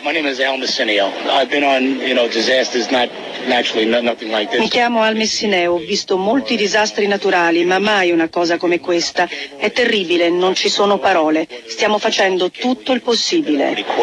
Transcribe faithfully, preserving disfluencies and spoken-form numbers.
My name is Al Messineo. I've been on, you know, disasters, not naturally, not, nothing like this. Mi chiamo Al Messineo, ho visto molti disastri naturali, ma mai una cosa come questa. È terribile, non ci sono parole. Stiamo facendo tutto il possibile.